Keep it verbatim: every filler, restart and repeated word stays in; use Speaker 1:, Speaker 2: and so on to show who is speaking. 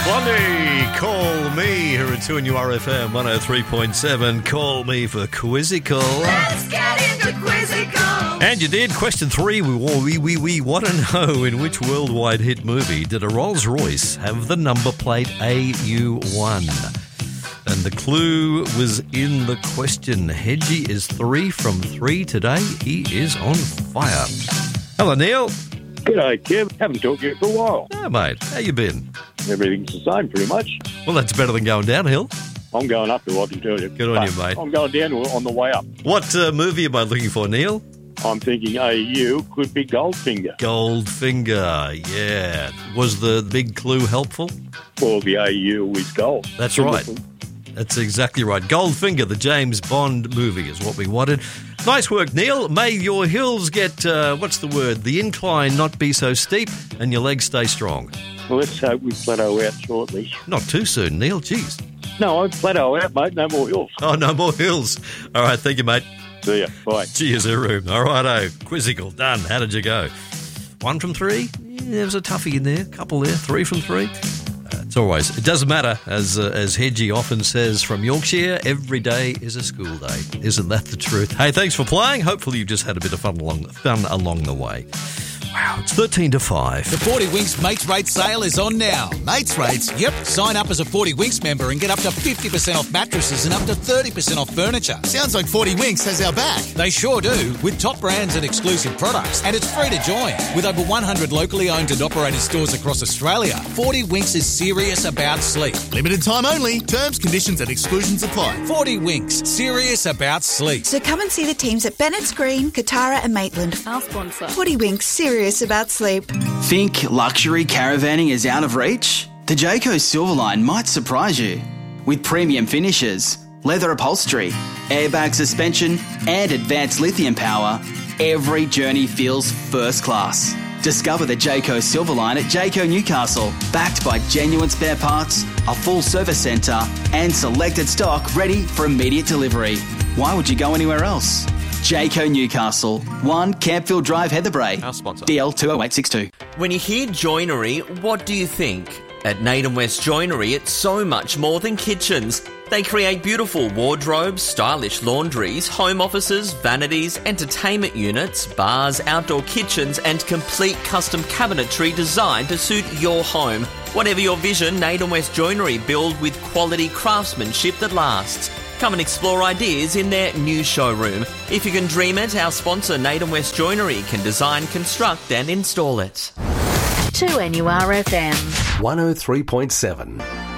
Speaker 1: Blondie, Call Me, here at two N U R F M one oh three point seven. Call me for Quizzical.
Speaker 2: Let's get into Quizzical.
Speaker 1: And you did. Question three, we, we, we, we want to know in which worldwide hit movie did a Rolls Royce have the number plate A U one? And the clue was in the question. Hedgie is three from three today. He is on fire. Hello, Neil.
Speaker 3: G'day, Kev. Haven't talked to you for a while.
Speaker 1: Oh, mate. How you been?
Speaker 3: Everything's the same, pretty much.
Speaker 1: Well, that's better than going downhill.
Speaker 3: I'm going uphill, I can tell you.
Speaker 1: Good on
Speaker 3: But
Speaker 1: you, mate.
Speaker 3: I'm going downhill on the way up.
Speaker 1: What uh, movie am I looking for, Neil?
Speaker 3: I'm thinking A U could be Goldfinger.
Speaker 1: Goldfinger, yeah. Was the big clue helpful?
Speaker 3: Or the A U is gold.
Speaker 1: That's right. That's exactly right. Goldfinger, the James Bond movie, is what we wanted. Nice work, Neil. May your hills get, uh, what's the word, the incline not be so steep and your legs stay strong.
Speaker 3: Well, let's hope we plateau out shortly.
Speaker 1: Not too soon, Neil. Jeez.
Speaker 3: No, I plateau out, mate. No more hills.
Speaker 1: Oh, no more hills. All right, thank you, mate.
Speaker 3: See ya. Bye.
Speaker 1: Cheers, Uru. All righto. Quizzical. Done. How did you go? One from three? Yeah, there was a toughie in there. Couple there. Three from three. Uh, it's always, it doesn't matter, as uh, as Hedgie often says from Yorkshire, every day is a school day. Isn't that the truth? Hey, thanks for playing. Hopefully you've just had a bit of fun along, fun along the way. Wow, it's thirteen to five.
Speaker 4: The forty Winks Mates Rate sale is on now. Mates Rates? Yep. Sign up as a forty Winks member and get up to fifty percent off mattresses and up to thirty percent off furniture.
Speaker 5: Sounds like forty Winks has our back.
Speaker 4: They sure do, with top brands and exclusive products. And it's free to join. With over one hundred locally owned and operated stores across Australia, forty Winks is serious about sleep.
Speaker 5: Limited time only. Terms, conditions and exclusions apply.
Speaker 4: forty Winks, serious about sleep.
Speaker 6: So come and see the teams at Bennett's Green, Katara and Maitland.
Speaker 7: Our sponsor.
Speaker 6: forty Winks, serious about sleep.
Speaker 8: Think luxury caravanning is out of reach? The Jayco Silverline might surprise you. With premium finishes, leather upholstery, airbag suspension and advanced lithium power, every journey feels first class. Discover the Jayco Silverline at Jayco Newcastle, backed by genuine spare parts, a full service centre and selected stock ready for immediate delivery. Why would you go anywhere else? Jayco Newcastle, one Campfield Drive, Heatherbrae.
Speaker 9: Our sponsor.
Speaker 8: D L two oh eight six two.
Speaker 9: When you hear joinery, what do you think? At Naden West Joinery, it's so much more than kitchens. They create beautiful wardrobes, stylish laundries, home offices, vanities, entertainment units, bars, outdoor kitchens, and complete custom cabinetry designed to suit your home. Whatever your vision, Naden West Joinery build with quality craftsmanship that lasts. Come and explore ideas in their new showroom. If you can dream it, our sponsor Naden West Joinery can design, construct and install it.
Speaker 7: two N U R F M
Speaker 10: one oh three point seven.